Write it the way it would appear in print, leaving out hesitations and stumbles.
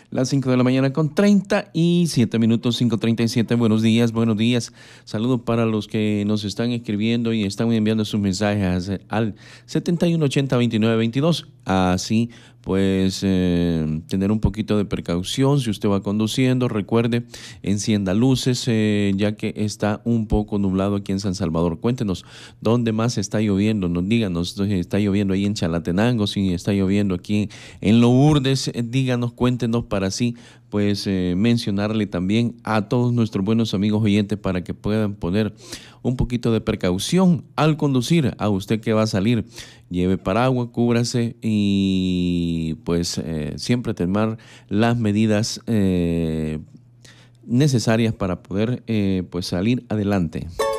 Las 5 de la mañana con 37 minutos, 5:37. Buenos días, buenos días. Saludos para los que nos están escribiendo y están enviando sus mensajes al 7180-2922. Así pues, tener un poquito de precaución si usted va conduciendo. Recuerde, encienda luces, ya que está un poco nublado aquí en San Salvador. Cuéntenos dónde más está lloviendo. Díganos si está lloviendo ahí en Chalatenango, si está lloviendo aquí en Lourdes. Díganos, cuéntenos para así pues mencionarle también a todos nuestros buenos amigos oyentes para que puedan poner un poquito de precaución al conducir. A usted que va a salir, lleve paraguas, cúbrase y pues siempre tomar las medidas necesarias para poder pues salir adelante.